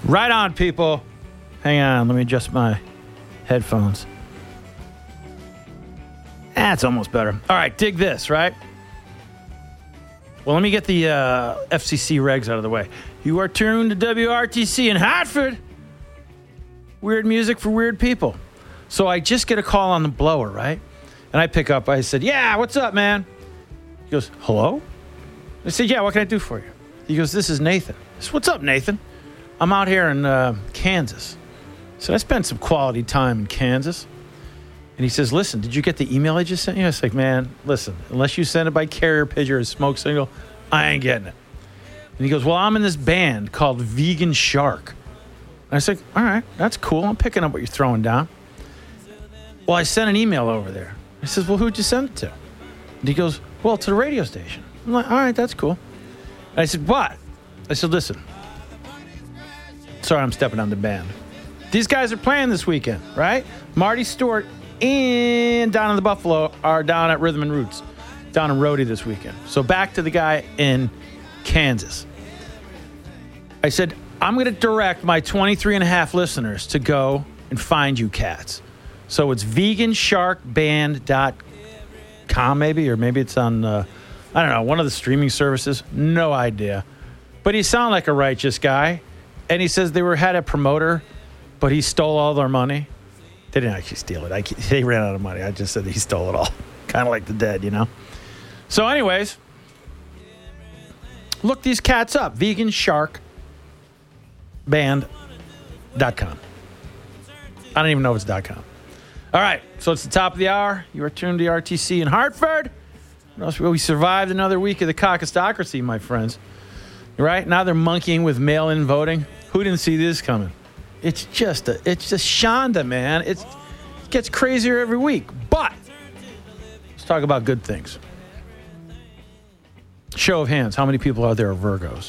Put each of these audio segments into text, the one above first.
Right on, people. Hang on, let me adjust my headphones. That's almost better. All right, dig this, right? Well, let me get the FCC regs out of the way. You are tuned to WRTC in Hartford. Weird music for weird people. So I just get a call on the blower, right? And I pick up. I said, yeah, what's up, man? He goes, hello? I said, yeah, what can I do for you? He goes, this is Nathan. I said, what's up, Nathan? I'm out here in Kansas. So I spent some quality time in Kansas. And he says, listen, did you get the email I just sent you? I was like, man, listen, unless you send it by carrier pigeon or a smoke signal, I ain't getting it. And he goes, well, I'm in this band called Vegan Shark. And I was like, all right, that's cool. I'm picking up what you're throwing down. Well, I sent an email over there. I says, well, who'd you send it to? And he goes, well, to the radio station. I'm like, all right, that's cool. And I said, what? I said, listen. Sorry, I'm stepping on the band. These guys are playing this weekend, right? Marty Stewart and down in the Buffalo are down at Rhythm and Roots, down in Rhodey this weekend. So back to the guy in Kansas. I said, I'm going to direct my 23 and a half listeners to go and find you cats. So it's vegansharkband.com maybe, or maybe it's on, I don't know, one of the streaming services. No idea. But he sounded like a righteous guy. And he says they had a promoter, but he stole all their money. They didn't actually steal it. They ran out of money. I just said he stole it all. Kind of like the dead, you know? So anyways, look these cats up. vegansharkband.com. I don't even know if it's .com. All right, so it's the top of the hour. You are tuned to RTC in Hartford. We survived another week of the caucusocracy, my friends. Right? Now they're monkeying with mail-in voting. Who didn't see this coming? It's just Shonda, man. It gets crazier every week. But let's talk about good things. Show of hands. How many people out there are Virgos?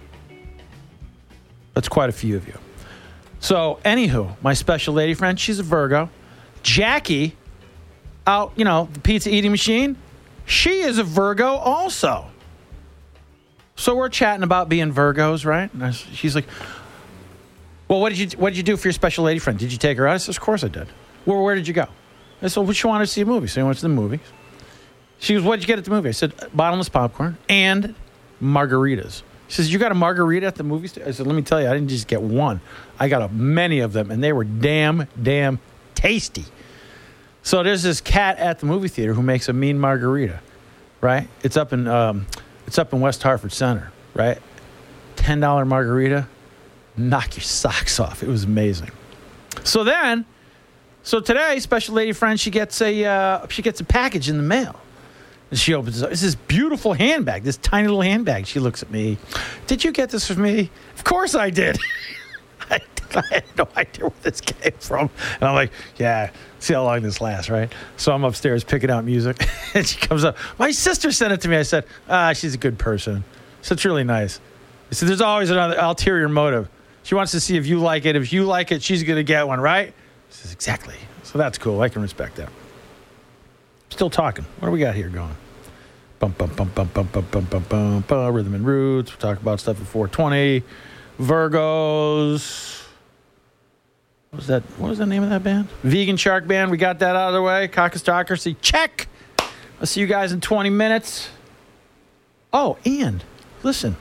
That's quite a few of you. So, anywho, my special lady friend, she's a Virgo. Jackie, out, the pizza eating machine, she is a Virgo also. So we're chatting about being Virgos, right? And she's like, well, what did you do for your special lady friend? Did you take her out? I said, of course I did. Well, where did you go? I said, well, she wanted to see a movie. So we went to the movies. She goes, what did you get at the movie? I said, bottomless popcorn and margaritas. She says, you got a margarita at the movie? I said, let me tell you, I didn't just get one. I got many of them, and they were damn tasty. So there's this cat at the movie theater who makes a mean margarita, right? It's up in West Hartford Center, right? $10 margarita. Knock your socks off. It was amazing. So today, special lady friend, she gets a package in the mail. And she opens it up. It's this beautiful handbag, this tiny little handbag. She looks at me. Did you get this for me? Of course I did. I had no idea where this came from. And I'm like, yeah, see how long this lasts, right? So I'm upstairs picking out music. And she comes up. My sister sent it to me. I said, she's a good person. So it's really nice. I said, there's always another ulterior motive. She wants to see if you like it. If you like it, she's going to get one, right? She says, exactly. So that's cool. I can respect that. Still talking. What do we got here going? Bum, bum, bum, bum, bum, bum, bum, bum, bum, bum. Rhythm and Roots. We'll talk about stuff at 420. Virgos. What was the name of that band? Vegan Shark Band. We got that out of the way. Caucusocracy. Check. I'll see you guys in 20 minutes. Oh, and listen.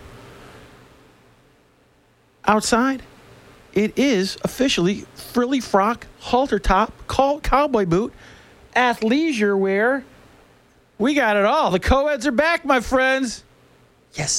Outside, it is officially frilly frock, halter top, cowboy boot, athleisure wear. We got it all. The co-eds are back, my friends. Yes.